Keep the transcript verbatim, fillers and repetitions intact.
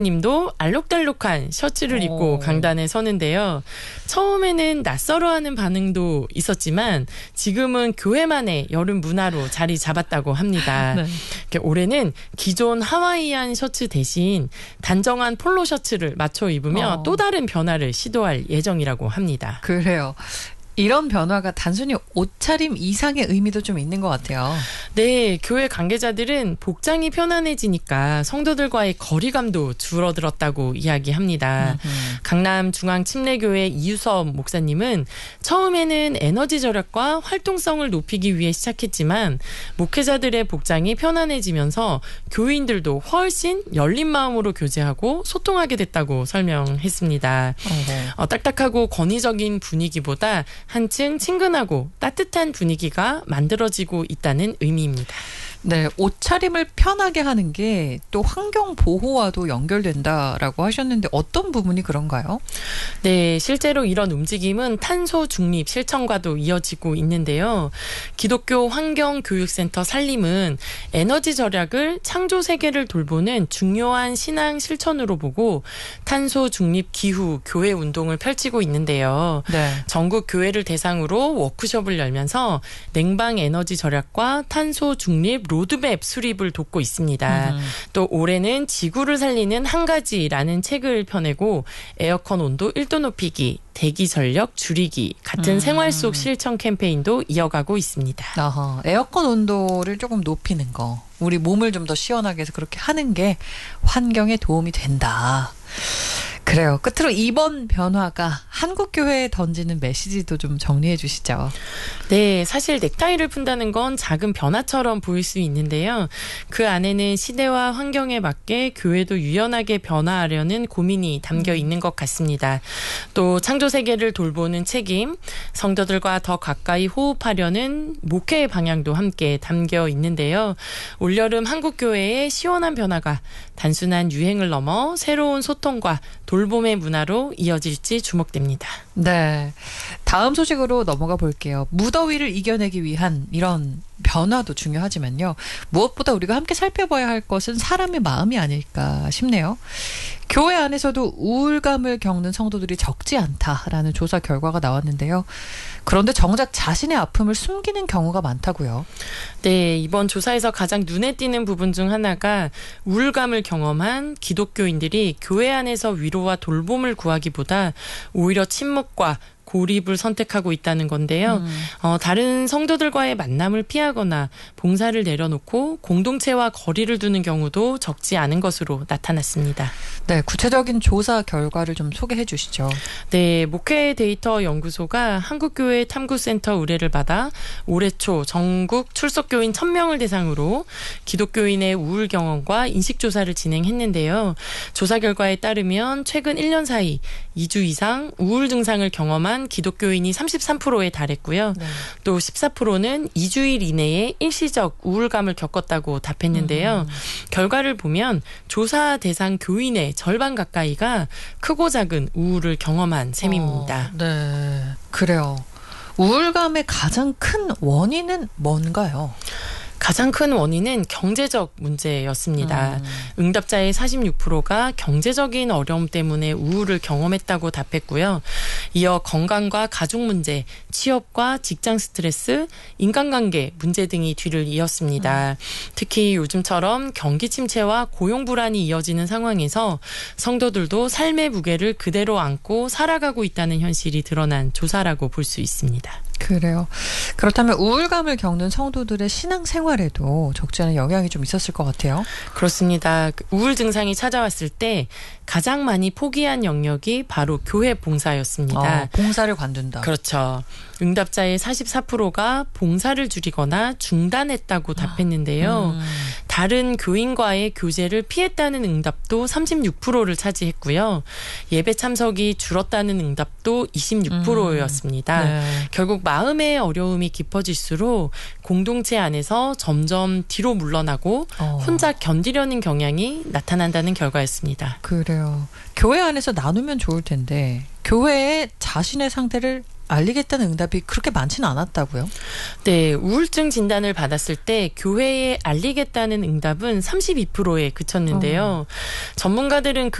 님도 알록달록한 셔츠를 입고 오. 강단에 서는데요. 처음에는 낯설어하는 반응도 있었지만 지금은 교회만의 여름 문화로 자리 잡았다고 합니다. 네. 올해는 기존 하와이안 셔츠 대신 단정한 폴로 셔츠를 맞춰 입으며 어. 또 다른 변화를 시도할 예정이라고 합니다. 그래요. 이런 변화가 단순히 옷차림 이상의 의미도 좀 있는 것 같아요. 네, 교회 관계자들은 복장이 편안해지니까 성도들과의 거리감도 줄어들었다고 이야기합니다. 음흠. 강남 중앙침례교회 이유섭 목사님은 처음에는 에너지 절약과 활동성을 높이기 위해 시작했지만 목회자들의 복장이 편안해지면서 교인들도 훨씬 열린 마음으로 교제하고 소통하게 됐다고 설명했습니다. 어, 딱딱하고 권위적인 분위기보다 한층 친근하고 따뜻한 분위기가 만들어지고 있다는 의미입니다. 네, 옷차림을 편하게 하는 게 또 환경 보호와도 연결된다라고 하셨는데 어떤 부분이 그런가요? 네, 실제로 이런 움직임은 탄소 중립 실천과도 이어지고 있는데요. 기독교 환경교육센터 산림은 에너지 절약을 창조 세계를 돌보는 중요한 신앙 실천으로 보고 탄소 중립 기후 교회 운동을 펼치고 있는데요. 네. 전국 교회를 대상으로 워크숍을 열면서 냉방 에너지 절약과 탄소 중립 로드맵 수립을 돕고 있습니다. 음. 또 올해는 지구를 살리는 한 가지라는 책을 펴내고 에어컨 온도 일 도 높이기, 대기 전력 줄이기 같은 음. 생활 속 실천 캠페인도 이어가고 있습니다. 아하, 에어컨 온도를 조금 높이는 거, 우리 몸을 좀 더 시원하게 해서 그렇게 하는 게 환경에 도움이 된다. 그래요. 끝으로 이번 변화가 한국교회에 던지는 메시지도 좀 정리해 주시죠. 네, 사실 넥타이를 푼다는 건 작은 변화처럼 보일 수 있는데요. 그 안에는 시대와 환경에 맞게 교회도 유연하게 변화하려는 고민이 담겨 있는 것 같습니다. 또 창조 세계를 돌보는 책임, 성도들과 더 가까이 호흡하려는 목회의 방향도 함께 담겨 있는데요. 올여름 한국교회의 시원한 변화가 단순한 유행을 넘어 새로운 소통과 돌봄의 문화로 이어질지 주목됩니다. 네. 다음 소식으로 넘어가 볼게요. 무더위를 이겨내기 위한 이런 변화도 중요하지만요. 무엇보다 우리가 함께 살펴봐야 할 것은 사람의 마음이 아닐까 싶네요. 교회 안에서도 우울감을 겪는 성도들이 적지 않다라는 조사 결과가 나왔는데요. 그런데 정작 자신의 아픔을 숨기는 경우가 많다고요. 네, 이번 조사에서 가장 눈에 띄는 부분 중 하나가 우울감을 경험한 기독교인들이 교회 안에서 위로와 돌봄을 구하기보다 오히려 침묵과 고립을 선택하고 있다는 건데요. 음. 어, 다른 성도들과의 만남을 피하거나 봉사를 내려놓고 공동체와 거리를 두는 경우도 적지 않은 것으로 나타났습니다. 네, 구체적인 조사 결과를 좀 소개해 주시죠. 네, 목회 데이터 연구소가 한국교회 탐구센터 의뢰를 받아 올해 초 전국 출석교인 천 명을 대상으로 기독교인의 우울 경험과 인식조사를 진행했는데요. 조사 결과에 따르면 최근 일 년 사이 이 주 이상 우울 증상을 경험한 기독교인이 삼십삼 퍼센트에 달했고요. 네. 또 십사 퍼센트는 이 주일 이내에 일시적 우울감을 겪었다고 답했는데요. 음. 결과를 보면 조사 대상 교인의 절반 가까이가 크고 작은 우울을 경험한 셈입니다. 어, 네, 그래요. 우울감의 가장 큰 원인은 뭔가요? 가장 큰 원인은 경제적 문제였습니다. 음. 응답자의 사십육 퍼센트가 경제적인 어려움 때문에 우울을 경험했다고 답했고요. 이어 건강과 가족 문제, 취업과 직장 스트레스, 인간관계 문제 등이 뒤를 이었습니다. 음. 특히 요즘처럼 경기 침체와 고용 불안이 이어지는 상황에서 성도들도 삶의 무게를 그대로 안고 살아가고 있다는 현실이 드러난 조사라고 볼 수 있습니다. 그래요. 그렇다면 우울감을 겪는 성도들의 신앙생활에도 적지 않은 영향이 좀 있었을 것 같아요. 그렇습니다. 우울 증상이 찾아왔을 때 가장 많이 포기한 영역이 바로 교회 봉사였습니다. 어, 봉사를 관둔다. 그렇죠. 응답자의 사십사 퍼센트가 봉사를 줄이거나 중단했다고 답했는데요. 음. 다른 교인과의 교제를 피했다는 응답도 삼십육 퍼센트를 차지했고요. 예배 참석이 줄었다는 응답도 이십육 퍼센트였습니다. 음. 네. 결국 마음의 어려움이 깊어질수록 공동체 안에서 점점 뒤로 물러나고 어. 혼자 견디려는 경향이 나타난다는 결과였습니다. 그래요. 교회 안에서 나누면 좋을 텐데 교회에 자신의 상태를 알리겠다는 응답이 그렇게 많지는 않았다고요? 네, 우울증 진단을 받았을 때 교회에 알리겠다는 응답은 삼십이 퍼센트에 그쳤는데요. 어. 전문가들은